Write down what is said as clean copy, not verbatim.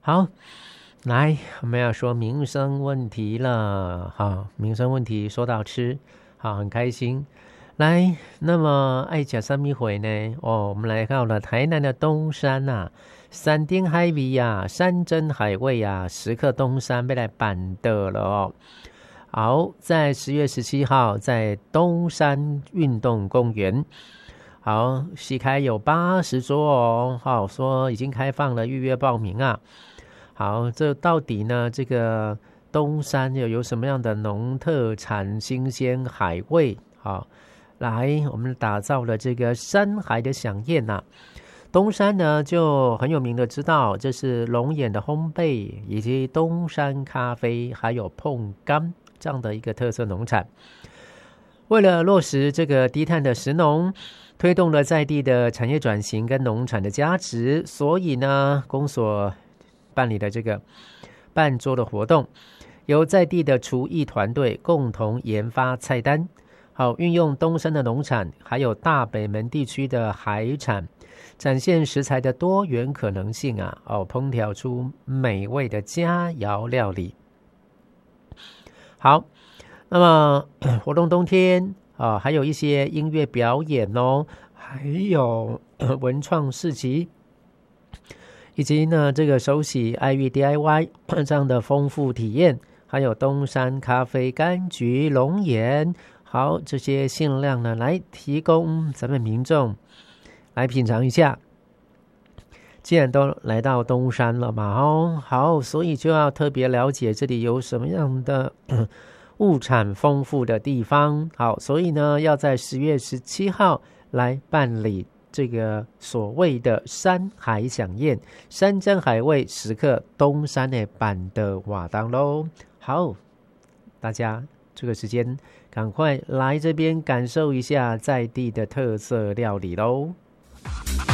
好，来，我们要说民生问题了。好，民生问题说到吃，好，很开心。来，那么爱吃什么会呢？我们来到了台南的东山啊，山顶海味啊，山珍海味啊，时刻东山要来办的了哦。好，在10月17号，在东山运动公园，好，席开有80桌哦。好，说已经开放了预约报名啊。好，这到底呢？这个东山有什么样的农特产、新鲜海味？好，来，我们打造了这个山海的飨宴呐。东山呢就很有名的，知道这是龙眼的烘焙，以及东山咖啡，还有椪柑这样的一个特色农产。为了落实这个低碳的食农，推动了在地的产业转型跟农产的价值，所以呢，公所办理的这个办桌的活动，由在地的厨艺团队共同研发菜单，好运用东山的农产，还有大北门地区的海产，展现食材的多元可能性啊！烹调出美味的佳肴料理。好，那么活动冬天啊，还有一些音乐表演哦，还有文创市集。以及呢，这个手洗爱玉 DIY 这样的丰富体验，还有东山咖啡、柑橘、龙眼，好，这些限量呢，来提供咱们民众来品尝一下。既然都来到东山了嘛，好，所以就要特别了解这里有什么样的物产丰富的地方。好，所以呢，要在10月17号来办理这个所谓的山海飨宴，山珍海味时刻东山的版的瓦当喽。好，大家这个时间赶快来这边感受一下在地的特色料理喽。